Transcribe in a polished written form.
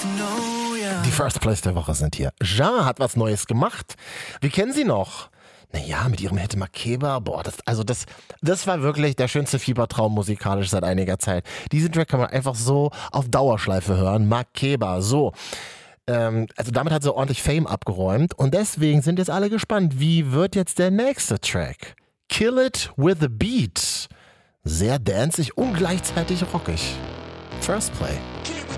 Die First Place der Woche sind hier. Ja hat was Neues gemacht. Wir kennen sie noch. Naja, mit ihrem Hit Makeba, boah, das war wirklich der schönste Fiebertraum musikalisch seit einiger Zeit. Diesen Track kann man einfach so auf Dauerschleife hören. Makeba, so. Also damit hat sie ordentlich Fame abgeräumt und deswegen sind jetzt alle gespannt, wie wird jetzt der nächste Track? Kill It With A Beat. Sehr danzig und gleichzeitig rockig. First Play.